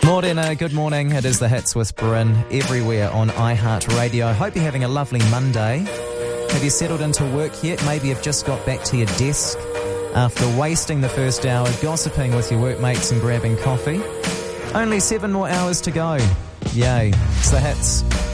Good morning. It is The Hits with Bryn everywhere on iHeartRadio. Hope you're having a lovely Monday. Have you settled into work yet? Maybe you've just got back to your desk after wasting the first hour gossiping with your workmates and grabbing coffee. Only 7 more hours to go. Yay. It's The Hits.